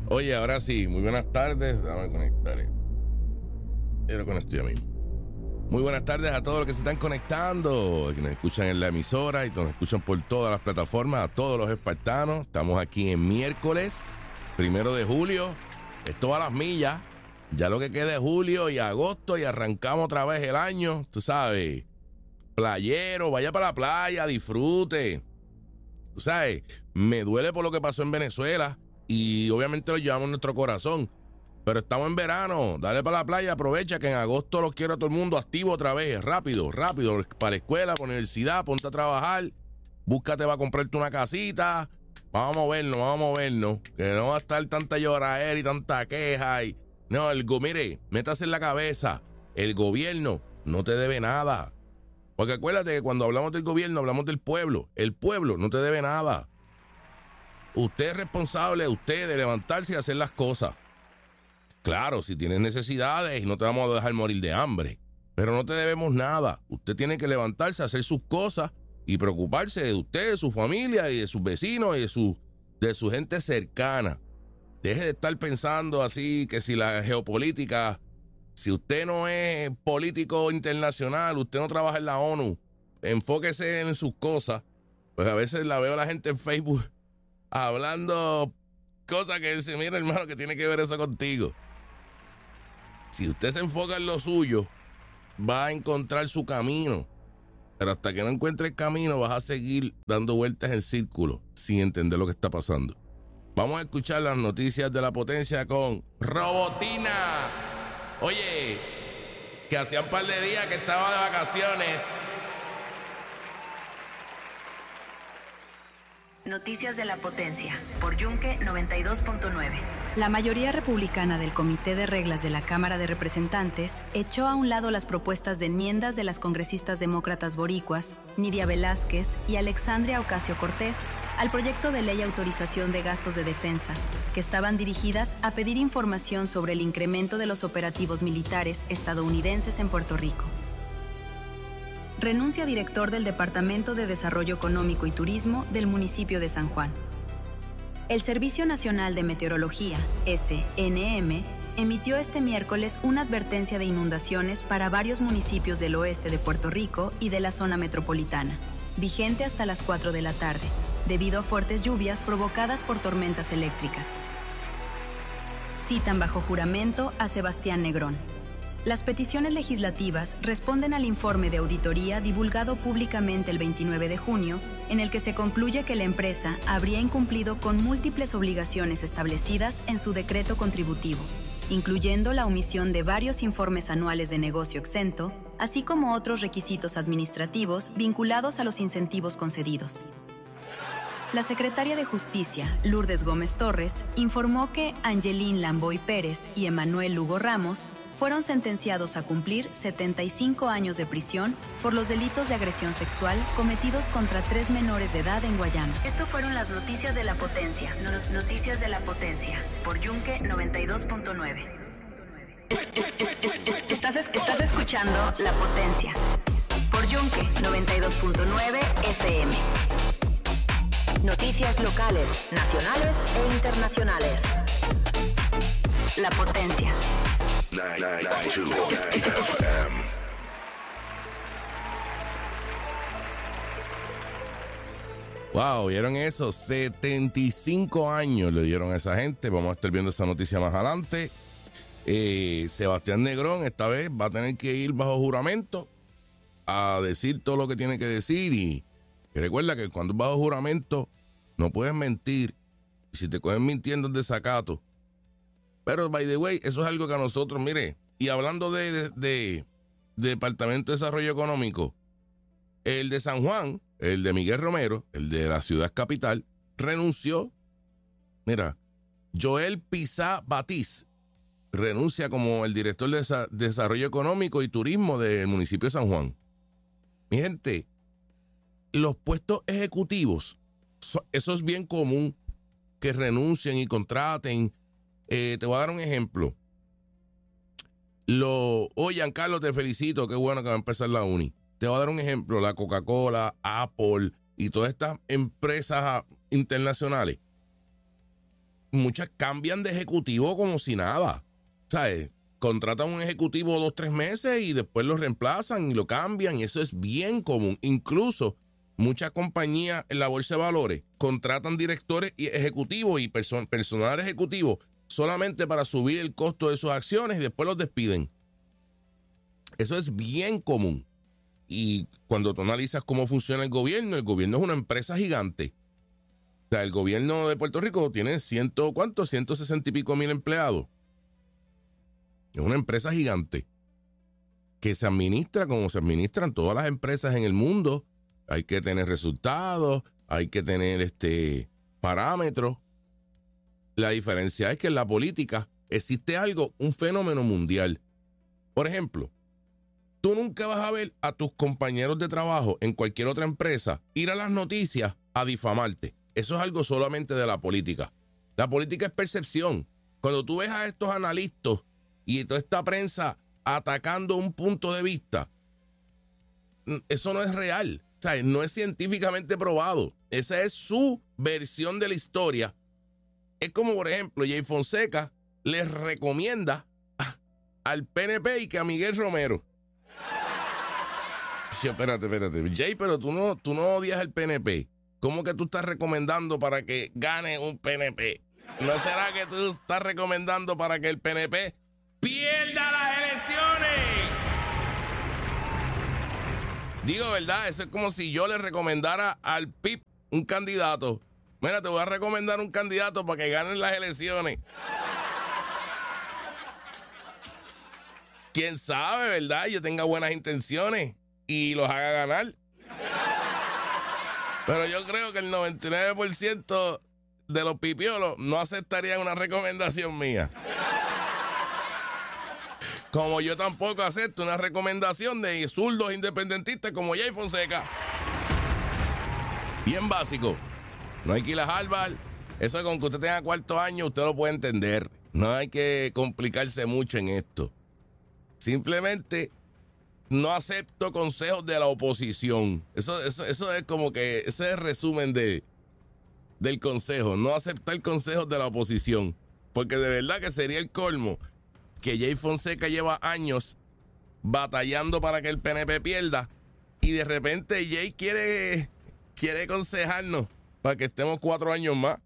Oye, ahora sí, muy buenas tardes. Dame conectar esto. Yo lo conecto ya mismo. Muy buenas tardes a todos los que se están conectando, que nos escuchan en la emisora y que nos escuchan por todas las plataformas, a todos los espartanos. Estamos aquí en miércoles, 1 de julio. Esto va a las millas. Ya lo que queda es julio y agosto y arrancamos otra vez el año. Tú sabes, playero, vaya para la playa, disfrute. Tú sabes, me duele por lo que pasó en Venezuela y obviamente lo llevamos en nuestro corazón. Pero estamos en verano, dale para la playa, aprovecha que en agosto los quiero a todo el mundo activo otra vez, rápido, para la escuela, para la universidad, ponte a trabajar, búscate va a comprarte una casita, vamos a movernos, que no va a estar tanta lloradera y tanta queja. No, mire, métase en la cabeza, el gobierno no te debe nada. Porque acuérdate que cuando hablamos del gobierno, hablamos del pueblo, el pueblo no te debe nada. Usted es responsable, de levantarse y hacer las cosas. Claro, si tienes necesidades y no te vamos a dejar morir de hambre, pero no te debemos nada. Usted tiene que levantarse, hacer sus cosas y preocuparse de usted, de su familia y de sus vecinos y de su gente cercana. Deje de estar pensando así que si la geopolítica, si usted no es político internacional, usted no trabaja en la ONU, enfóquese en sus cosas. Pues a veces la veo a la gente en Facebook hablando cosas que dice, mira hermano, que tiene que ver eso contigo. Si usted se enfoca en lo suyo, va a encontrar su camino. Pero hasta que no encuentre el camino, vas a seguir dando vueltas en círculo sin entender lo que está pasando. Vamos a escuchar las noticias de la potencia con Robotina. Oye, que hacía un par de días que estaba de vacaciones. Noticias de la potencia, por Yunque 92.9. La mayoría republicana del Comité de Reglas de la Cámara de Representantes echó a un lado las propuestas de enmiendas de las congresistas demócratas boricuas, Nidia Velázquez y Alexandria Ocasio-Cortez, al proyecto de ley autorización de gastos de defensa, que estaban dirigidas a pedir información sobre el incremento de los operativos militares estadounidenses en Puerto Rico. Renuncia director del Departamento de Desarrollo Económico y Turismo del municipio de San Juan. El Servicio Nacional de Meteorología, SNM, emitió este miércoles una advertencia de inundaciones para varios municipios del oeste de Puerto Rico y de la zona metropolitana, vigente hasta las 4 de la tarde, debido a fuertes lluvias provocadas por tormentas eléctricas. Citan bajo juramento a Sebastián Negrón. Las peticiones legislativas responden al informe de auditoría divulgado públicamente el 29 de junio, en el que se concluye que la empresa habría incumplido con múltiples obligaciones establecidas en su decreto contributivo, incluyendo la omisión de varios informes anuales de negocio exento, así como otros requisitos administrativos vinculados a los incentivos concedidos. La secretaria de Justicia, Lourdes Gómez Torres, informó que Angelín Lamboy Pérez y Emanuel Lugo Ramos fueron sentenciados a cumplir 75 años de prisión por los delitos de agresión sexual cometidos contra 3 menores de edad en Guayana. Esto fueron las noticias de la potencia. Noticias de la potencia, por Yunque 92.9. Estás escuchando La Potencia, por Yunque 92.9 FM. Noticias locales, nacionales e internacionales. La Potencia. 992 FM. Wow, ¿vieron eso? 75 años le dieron a esa gente. Vamos a estar viendo esa noticia más adelante. Sebastián Negrón esta vez va a tener que ir bajo juramento a decir todo lo que tiene que decir. Y recuerda que cuando es bajo juramento no puedes mentir. Y si te cogen mintiendo es desacato. Pero, by the way, eso es algo que a nosotros, mire, y hablando de Departamento de Desarrollo Económico, el de San Juan, el de Miguel Romero, el de la ciudad capital, renunció. Mira, Joel Pizá Batiz renuncia como el director de Desarrollo Económico y Turismo del municipio de San Juan. Mi gente, los puestos ejecutivos, eso es bien común, que renuncien y contraten. Te voy a dar un ejemplo. Oye, Giancarlo, te felicito, qué bueno que va a empezar la uni. Te voy a dar un ejemplo, la Coca-Cola, Apple y todas estas empresas internacionales. muchas cambian de ejecutivo como si nada, ¿sabes? Contratan un ejecutivo 2-3 meses y después lo reemplazan y lo cambian, y eso es bien común. Incluso muchas compañías en la bolsa de valores contratan directores y ejecutivos y personal ejecutivo solamente para subir el costo de sus acciones y después los despiden. Eso es bien común. Y cuando tú analizas cómo funciona el gobierno es una empresa gigante. O sea, el gobierno de Puerto Rico tiene 160 y pico mil empleados. Es una empresa gigante que se administra como se administran todas las empresas en el mundo. Hay que tener resultados, hay que tener parámetros. La diferencia es que en la política existe un fenómeno mundial. Por ejemplo, tú nunca vas a ver a tus compañeros de trabajo en cualquier otra empresa ir a las noticias a difamarte. Eso es algo solamente de la política. La política es percepción. Cuando tú ves a estos analistas y toda esta prensa atacando un punto de vista, eso no es real. O sea, no es científicamente probado. Esa es su versión de la historia. Es como, por ejemplo, Jay Fonseca les recomienda al PNP y que a Miguel Romero. Espérate. Jay, pero tú no odias al PNP. ¿Cómo que tú estás recomendando para que gane un PNP? ¿No será que tú estás recomendando para que el PNP pierda las elecciones? Digo, ¿verdad? Eso es como si yo le recomendara al PIB un candidato. Mira, te voy a recomendar un candidato para que ganen las elecciones. ¿Quién sabe, verdad? Yo tenga buenas intenciones y los haga ganar. Pero yo creo que el 99% de los pipiolos no aceptarían una recomendación mía. Como yo tampoco acepto una recomendación de zurdos independentistas como Jay Fonseca. Bien básico. No hay que ir a Harvard. Eso con que usted tenga cuarto año, usted lo puede entender. No hay que complicarse mucho en esto. Simplemente no acepto consejos de la oposición. Eso es como que ese es el resumen del consejo. No aceptar consejos de la oposición. Porque de verdad que sería el colmo que Jay Fonseca lleva años batallando para que el PNP pierda y de repente Jay quiere aconsejarnos para que estemos 4 años más.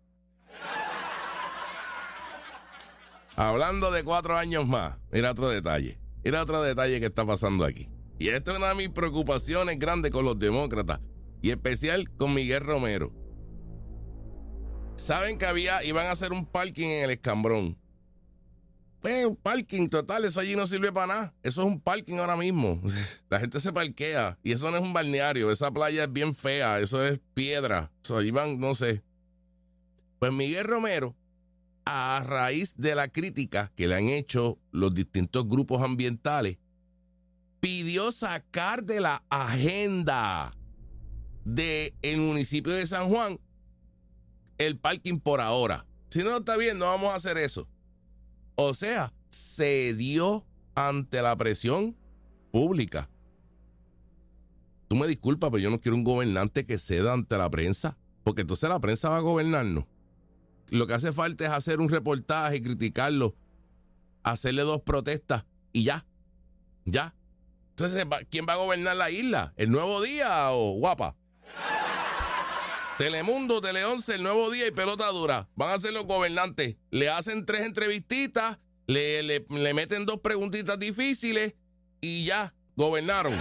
Hablando de 4 años más, mira otro detalle que está pasando aquí. Y esta es una de mis preocupaciones grandes con los demócratas, y especial con Miguel Romero. Saben que iban a hacer un parking en el Escambrón. Pues un parking total, eso allí no sirve para nada. Eso es un parking ahora mismo. La gente se parquea y eso no es un balneario. Esa playa es bien fea, eso es piedra. Eso allí van, no sé. Pues Miguel Romero, a raíz de la crítica que le han hecho los distintos grupos ambientales, pidió sacar de la agenda del municipio de San Juan el parking por ahora. Si no está bien, no vamos a hacer eso. O sea, cedió ante la presión pública. Tú me disculpas, pero yo no quiero un gobernante que ceda ante la prensa, porque entonces la prensa va a gobernarnos. Lo que hace falta es hacer un reportaje y criticarlo, hacerle 2 protestas y ya. Entonces, ¿quién va a gobernar la isla? ¿El Nuevo Día o Guapa? Telemundo, Tele 11, El Nuevo Día y Pelota Dura. Van a ser los gobernantes. Le hacen 3 entrevistitas, le meten 2 preguntitas difíciles y ya, gobernaron.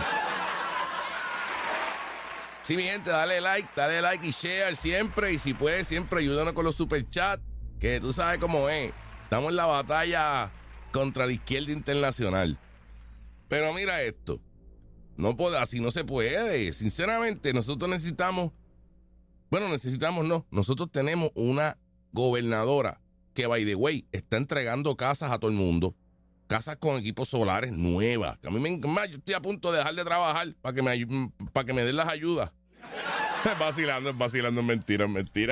Sí, mi gente, dale like y share siempre. Y si puedes, siempre ayúdanos con los superchats, que tú sabes cómo es. Estamos en la batalla contra la izquierda internacional. Pero mira esto. Así no se puede. Sinceramente, nosotros necesitamos... Nosotros tenemos una gobernadora que, by the way, está entregando casas a todo el mundo. Casas con equipos solares nuevas. Que a mí yo estoy a punto de dejar de trabajar para que me den las ayudas. Vacilando, mentiras.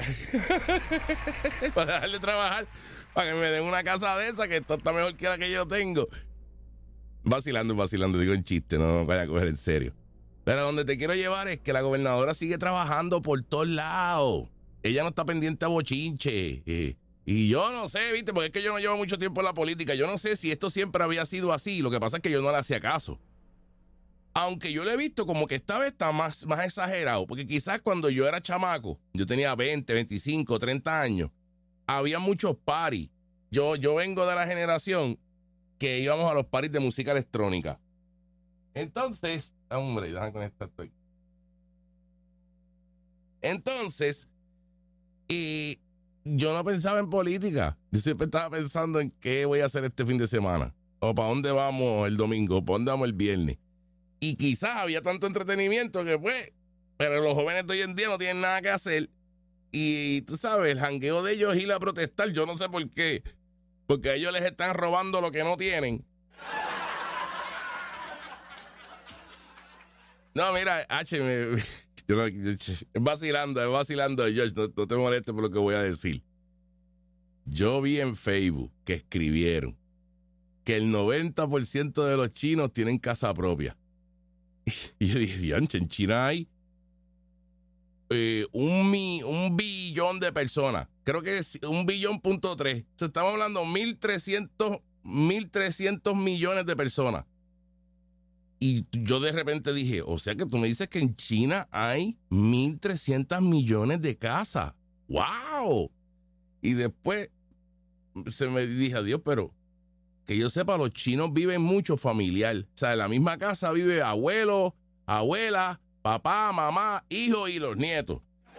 Para dejar de trabajar, para que me den una casa de esa que está mejor que la que yo tengo. Vacilando, digo en chiste, no vaya a coger en serio. Pero donde te quiero llevar es que la gobernadora sigue trabajando por todos lados. Ella no está pendiente a bochinche. Y yo no sé, ¿viste? Porque es que yo no llevo mucho tiempo en la política. Yo no sé si esto siempre había sido así. Lo que pasa es que yo no le hacía caso. Aunque yo lo he visto como que esta vez está más exagerado. Porque quizás cuando yo era chamaco, yo tenía 20, 25, 30 años, había muchos parties. Yo vengo de la generación que íbamos a los parties de música electrónica. Entonces, hombre, déjame conectar esto aquí. Entonces, yo no pensaba en política. Yo siempre estaba pensando en qué voy a hacer este fin de semana. O para dónde vamos el domingo, o para dónde vamos el viernes. Y quizás había tanto entretenimiento que pues, pero los jóvenes de hoy en día no tienen nada que hacer. Y tú sabes, el jangueo de ellos es ir a protestar. Yo no sé por qué. Porque a ellos les están robando lo que no tienen. No, mira, es vacilando, George, no te molestes por lo que voy a decir. Yo vi en Facebook que escribieron que el 90% de los chinos tienen casa propia. Y yo dije, dianche, en China hay 1 billón de personas. Creo que es 1.3 billones. Estamos hablando de 1.300 millones de personas. Y yo de repente dije, o sea que tú me dices que en China hay 1.300 millones de casas. ¡Wow! Y después se me dije, adiós, pero que yo sepa, los chinos viven mucho familiar. O sea, en la misma casa vive abuelo, abuela, papá, mamá, hijo y los nietos.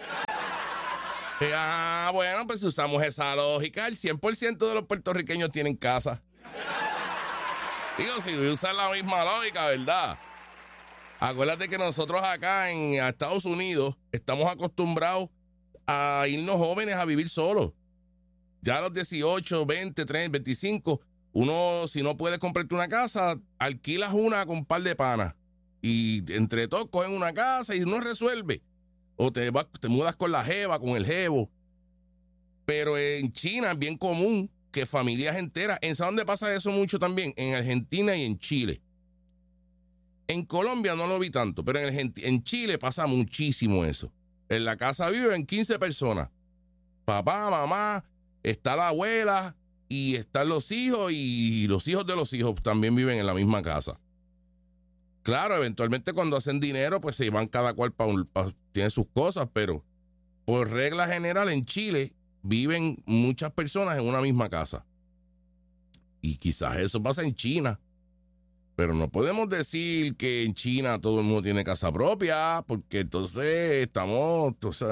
Bueno, pues si usamos esa lógica, el 100% de los puertorriqueños tienen casa. Digo, si usan la misma lógica, ¿verdad? Acuérdate que nosotros acá en Estados Unidos estamos acostumbrados a irnos jóvenes a vivir solos. Ya a los 18, 20, 30, 25, uno, si no puedes comprarte una casa, alquilas una con un par de panas. Y entre todos cogen una casa y uno resuelve. O te mudas con la jeva, con el jevo. Pero en China es bien común que familias enteras, ¿en dónde pasa eso mucho también? En Argentina y en Chile. En Colombia no lo vi tanto, pero en Chile pasa muchísimo eso. En la casa viven 15 personas. Papá, mamá, está la abuela y están los hijos y los hijos de los hijos también viven en la misma casa. Claro, eventualmente cuando hacen dinero, pues se van cada cual tiene sus cosas, pero por regla general en Chile viven muchas personas en una misma casa. Y quizás eso pasa en China. Pero no podemos decir que en China todo el mundo tiene casa propia, porque entonces estamos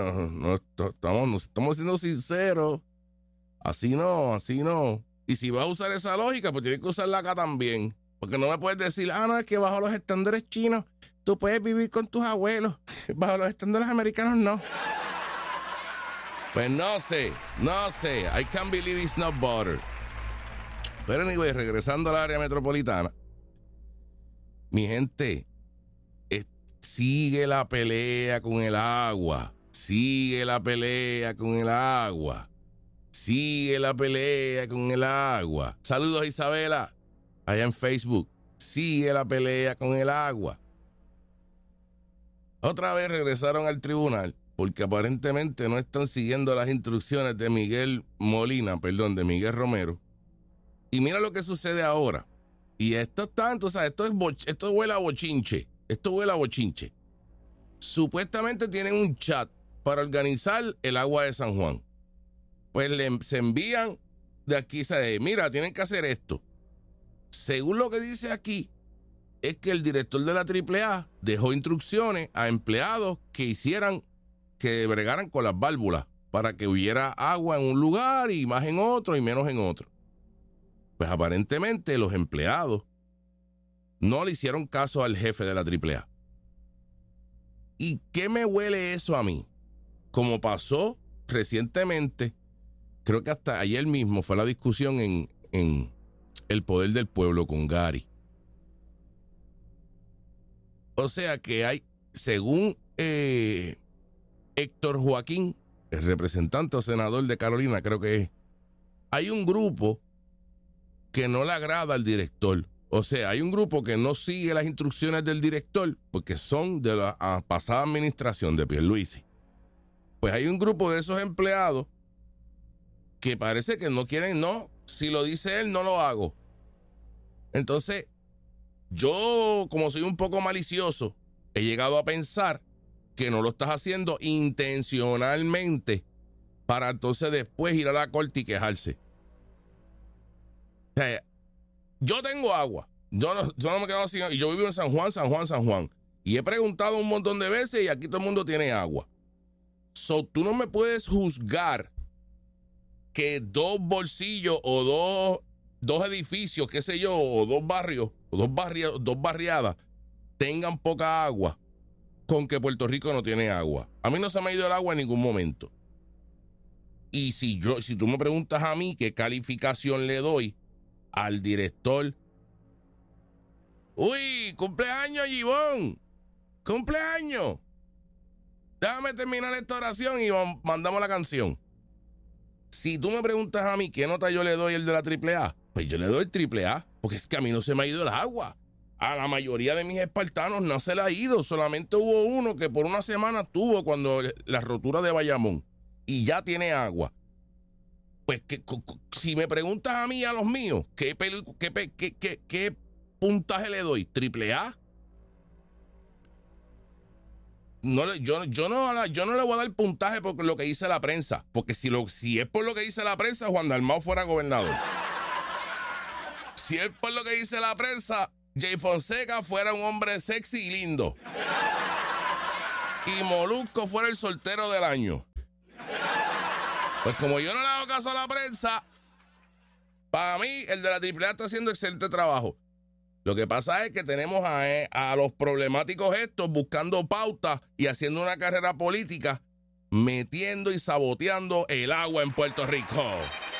siendo sinceros. Así no. Y si vas a usar esa lógica, pues tienes que usarla acá también. Porque no me puedes decir, no, es que bajo los estándares chinos tú puedes vivir con tus abuelos. Bajo los estándares americanos no. Pues no sé. I can't believe it's not butter. Pero anyway, regresando al área metropolitana, mi gente, sigue la pelea con el agua. Sigue la pelea con el agua. Saludos, Isabela, allá en Facebook. Sigue la pelea con el agua. Otra vez regresaron al tribunal porque aparentemente no están siguiendo las instrucciones de Miguel Romero. Y mira lo que sucede ahora. Y esto es tanto, o sea, esto huele a bochinche. Supuestamente tienen un chat para organizar el agua de San Juan. Pues se envían de aquí, mira, tienen que hacer esto. Según lo que dice aquí, es que el director de la AAA dejó instrucciones a empleados que bregaran con las válvulas para que hubiera agua en un lugar y más en otro y menos en otro. Pues aparentemente los empleados no le hicieron caso al jefe de la AAA. ¿Y qué me huele eso a mí? Como pasó recientemente, creo que hasta ayer mismo fue la discusión en El Poder del Pueblo con Gary. O sea que hay, según Héctor Joaquín, el representante o senador de Carolina, creo que es, hay un grupo que no le agrada al director. O sea, hay un grupo que no sigue las instrucciones del director porque son de la pasada administración de Pierluisi. Pues hay un grupo de esos empleados que parece que no quieren, no. Si lo dice él, no lo hago. Entonces, yo, como soy un poco malicioso, he llegado a pensar que no lo estás haciendo intencionalmente para entonces después ir a la corte y quejarse. O sea, yo tengo agua. Yo no me quedo sin agua. Y yo vivo en San Juan. Y he preguntado un montón de veces y aquí todo el mundo tiene agua. So, tú no me puedes juzgar que dos bolsillos o dos edificios, qué sé yo, o dos barrios, o dos barriadas tengan poca agua con que Puerto Rico no tiene agua. A mí no se me ha ido el agua en ningún momento. Y si tú me preguntas a mí qué calificación le doy al director, uy, cumpleaños, Gibón, cumpleaños. Déjame terminar esta oración y mandamos la canción. Si tú me preguntas a mí qué nota yo le doy el de la AAA, pues yo le doy el AAA, porque es que a mí no se me ha ido el agua. A la mayoría de mis espartanos no se le ha ido, solamente hubo uno que por una semana tuvo cuando la rotura de Bayamón y ya tiene agua. Pues si me preguntas a mí y a los míos, ¿qué puntaje le doy? ¿AAA? No, yo no le voy a dar puntaje por lo que dice la prensa, porque si es por lo que dice la prensa, Juan Dalmau fuera gobernador. Si es por lo que dice la prensa, Jay Fonseca fuera un hombre sexy y lindo. Y Molusco fuera el soltero del año. Pues como yo no le hago caso a la prensa, para mí el de la AAA está haciendo excelente trabajo. Lo que pasa es que tenemos a los problemáticos estos buscando pautas y haciendo una carrera política, metiendo y saboteando el agua en Puerto Rico.